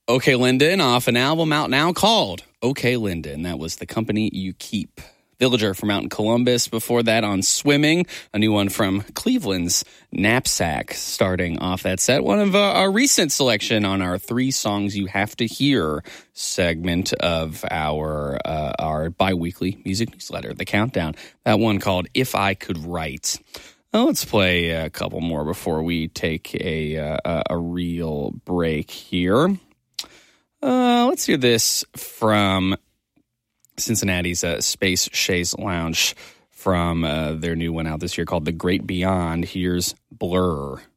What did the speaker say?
OK Linden off an album out now called OK Linden. That was The Company You Keep. Villager from out in Columbus. Before that on Swimming, a new one from Cleveland's Knapsack starting off that set. One of our recent selection on our 3 songs you have to hear segment of our bi-weekly music newsletter, The Countdown. That one called If I Could Write. Well, let's play a couple more before we take a real break here. Let's hear this from Cincinnati's Space Chaise Lounge from their new one out this year called The Great Beyond. Here's Blur.